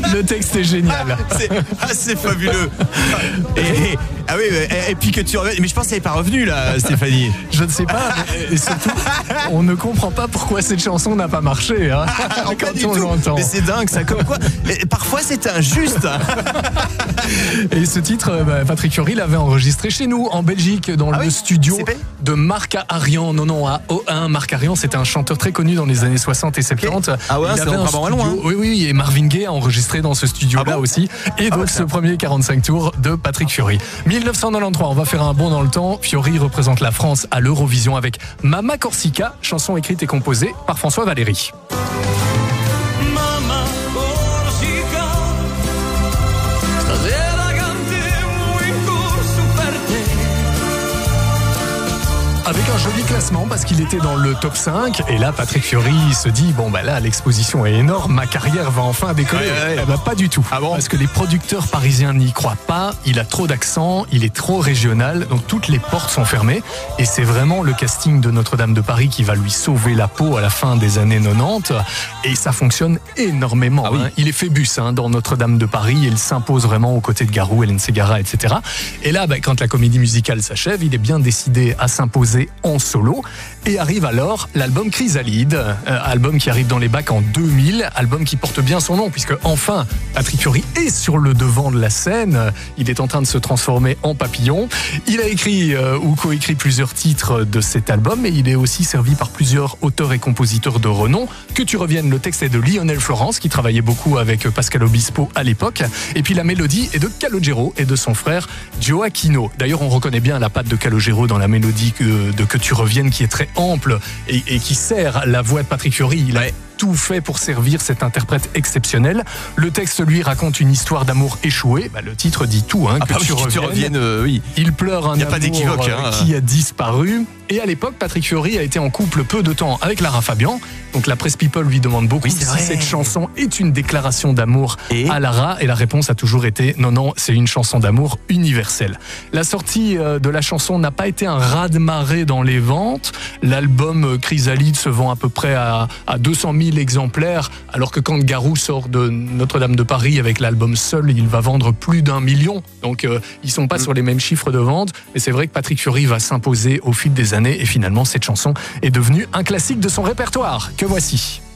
Le texte est génial. C'est fabuleux. Et puis que tu reviennes. Mais je pense qu'elle n'est pas revenue là, Stéphanie. Je ne sais pas. Et surtout, on ne comprend pas pourquoi cette chanson n'a pas marché. Hein, quand on l'entend. Mais c'est dingue, ça. Comme quoi, parfois c'est injuste. Et ce titre, Patrick Fiori l'avait enregistré chez nous, en Belgique, dans le studio de Marc Arian. Non, à O1. Marc Arian, c'était un chanteur très connu dans les années 60 et 70. Ah ouais, il avait un studio, loin, hein. Oui, et Marvin Gaye a enregistré dans ce studio-là aussi. Et donc ce premier 45 tours de Patrick Fiori. 1993, on va faire un bond dans le temps. Fiori représente la France à l'Eurovision avec Mama Corsica, chanson écrite et composée par François Valéry. Avec un joli classement parce qu'il était dans le top 5 et là Patrick Fiori se dit là l'exposition est énorme, ma carrière va enfin décoller. Pas du tout, parce que les producteurs parisiens n'y croient pas, il a trop d'accent, il est trop régional, donc toutes les portes sont fermées et c'est vraiment le casting de Notre-Dame de Paris qui va lui sauver la peau à la fin des années 90 et ça fonctionne énormément. Il est Phébus dans Notre-Dame de Paris, il s'impose vraiment aux côtés de Garou, Hélène Ségara, etc. Et là quand la comédie musicale s'achève, il est bien décidé à s'imposer en solo et arrive alors l'album Chrysalide, album qui arrive dans les bacs en 2000, album qui porte bien son nom puisque enfin Patrick Fiori est sur le devant de la scène, il est en train de se transformer en papillon. Il a écrit ou coécrit plusieurs titres de cet album et il est aussi servi par plusieurs auteurs et compositeurs de renom. Que tu reviennes, le texte est de Lionel Florence qui travaillait beaucoup avec Pascal Obispo à l'époque et puis la mélodie est de Calogero et de son frère Gioacchino. D'ailleurs on reconnaît bien la patte de Calogero dans la mélodie de Que tu reviennes qui est très ample et qui sert la voix de Patrick Fiori. Il a tout fait pour servir cet interprète exceptionnel. Le texte, lui, raconte une histoire d'amour échoué. Le titre dit tout, que tu reviennes. Il pleure un amour qui a disparu. Et à l'époque, Patrick Fiori a été en couple peu de temps avec Lara Fabian. Donc la Presse People lui demande beaucoup si cette chanson est une déclaration d'amour à Lara. Et la réponse a toujours été non, c'est une chanson d'amour universelle. La sortie de la chanson n'a pas été un raz-de-marée dans les ventes. L'album Chrysalide se vend à peu près à 200 000 exemplaires, alors que quand Garou sort de Notre-Dame de Paris avec l'album Seul, il va vendre plus d'1 million. Donc ils sont pas sur les mêmes chiffres de vente, mais c'est vrai que Patrick Fiori va s'imposer au fil des années et finalement cette chanson est devenue un classique de son répertoire. Que voici.